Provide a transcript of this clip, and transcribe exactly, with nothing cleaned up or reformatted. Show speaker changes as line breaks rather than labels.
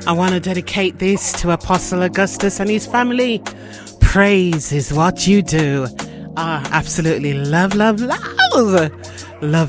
I want to dedicate this to Apostle Augustus and his family. Praise is what you do. Ah, absolutely love, love, love. Love